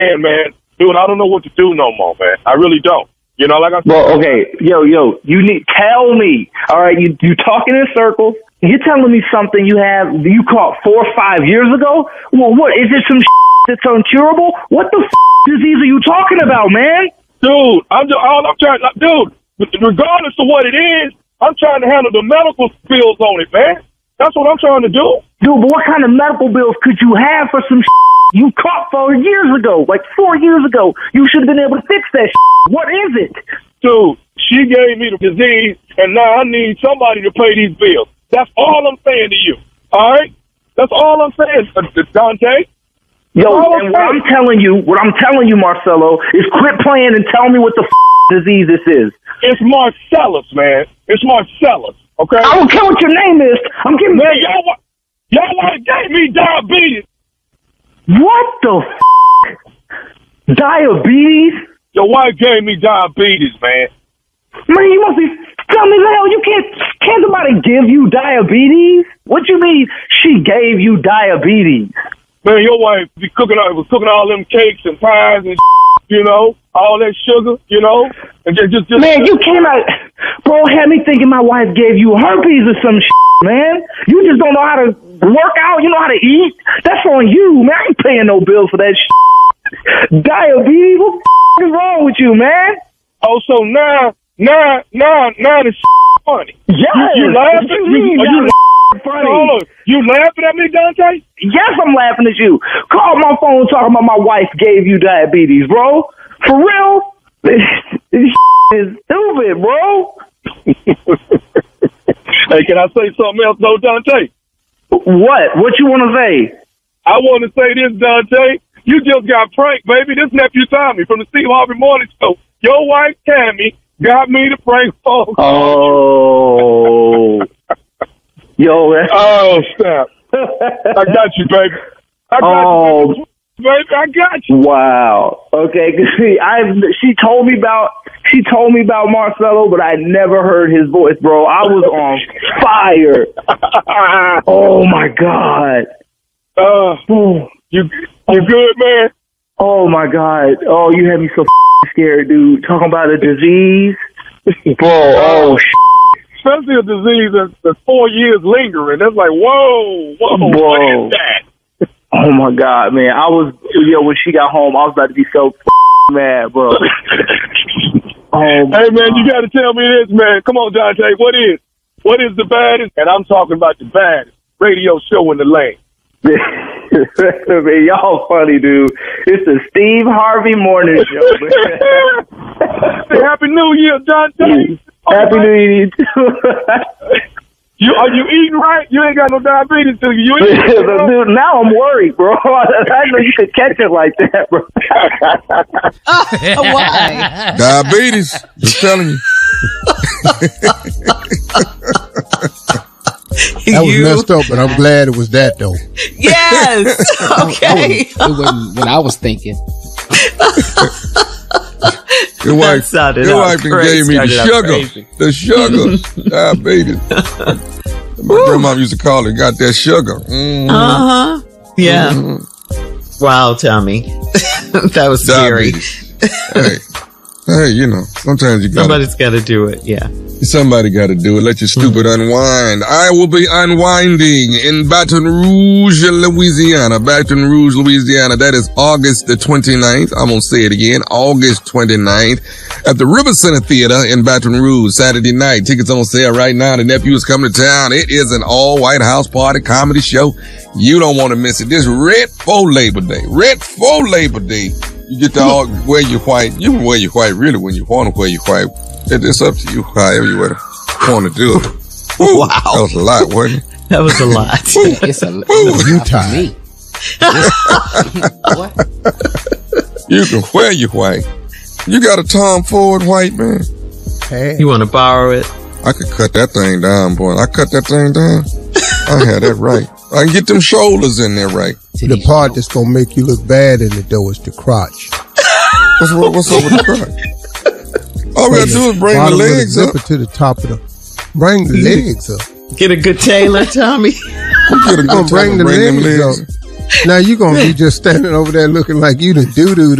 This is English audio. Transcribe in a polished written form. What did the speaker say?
man. Dude, I don't know what to do no more, man. I really don't. You know, like I said. Well, okay, yo, you need tell me. All right, you talking in circles. You're telling me something you caught 4 or 5 years ago. Well, what is it? Some that's incurable? What the disease are you talking about, man? Dude, dude, regardless of what it is, I'm trying to handle the medical bills on it, man. That's what I'm trying to do. Dude, but what kind of medical bills could you have for some you caught 4 years ago? Like 4 years ago, you should have been able to fix that. What is it? Dude, she gave me the disease, and now I need somebody to pay these bills. That's all I'm saying to you. All right? That's all I'm saying, Dante. Yo, and what I'm telling you, Marcelo, is quit playing and tell me what the disease this is. It's Marcellus, man. It's Marcellus, okay? I don't care what your name is. I'm giving man, y'all gave me diabetes. What the Diabetes? Your wife gave me diabetes, man. Man, you must be tell me the hell you can't somebody give you diabetes? What you mean she gave you diabetes? Man, your wife was cooking all them cakes and pies and you know, all that sugar, you know, and just man, you came out, bro, had me thinking my wife gave you herpes or some man. You just don't know how to work out, you know how to eat. That's on you, man. I ain't paying no bills for that diabetes. What the is wrong with you, man? Oh, so now this funny. Yes. You laughing? Funny. Hold on. You laughing at me, Dante? Yes, I'm laughing at you. Call my phone talking about my wife gave you diabetes, bro. For real? This is stupid, bro. Hey, can I say something else, though, Dante? What? What you want to say? I want to say this, Dante. You just got pranked, baby. This nephew Tommy from the Steve Harvey Morning Show. Your wife, Tammy, got me to prank phone call. Oh. Yo, oh, snap. I got you, baby. I got you, baby. I got you. Wow. Okay, see, she told me about Marcelo, but I never heard his voice, bro. I was on fire. Oh my God. You good, man? Oh my God. Oh, you had me so scared, dude. Talking about a disease, bro. Especially a disease that's 4 years lingering. That's like, whoa, what is that? Oh my God, man. When she got home, I was about to be so mad, bro. Hey, man, you got to tell me this, man. Come on, Dante. What is the baddest? And I'm talking about the baddest radio show in the land. Man, y'all funny, dude. It's the Steve Harvey Morning Show, man. Happy New Year, Dante. Happy New Year, too. Are you eating right? You ain't got no diabetes, do you? Dude, now I'm worried, bro. I know you could catch it like that, bro. Why? Diabetes. Just telling you. That was messed up, but I'm glad it was that, though. Yes. Okay. It wasn't what I was thinking. Your wife gave me the sugar, diabetes. My grandma used to call it, got that sugar. Mm-hmm. Yeah. Mm-hmm. Wow, Tommy. That was scary. Hey, you know, sometimes somebody's got to do it. Yeah. Somebody got to do it. Let your stupid unwind. I will be unwinding in Baton Rouge, Louisiana. Baton Rouge, Louisiana. That is August the 29th. I'm going to say it again. August 29th at the River Center Theater in Baton Rouge. Saturday night. Tickets on sale right now. The nephew is coming to town. It is an all-white house party comedy show. You don't want to miss it. This red for Labor Day. Red for Labor Day. You get to all wear your white. You can wear your white really when you want to wear your white. It's up to you, however you want to do it. Ooh, wow. That was a lot, wasn't it? That was a lot. It's a Utah. Me. What? You can wear your white. You got a Tom Ford white, man? Hey. You want to borrow it? I could cut that thing down, boy. I cut that thing down. I had that right. I can get them shoulders in there right. The part that's going to make you look bad in it, though, is the crotch. What's up with the crotch? All we gotta do is bring the legs up to the top of bring the legs up. Get a good tailor, Tommy. Get a good tailor, bring the legs up. Now you gonna be just standing over there looking like you done doo-doo